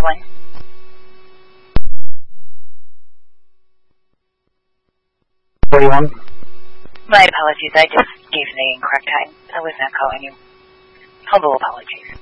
911. What do you want? My apologies, I just gave the incorrect time. I was not calling you. Humble apologies.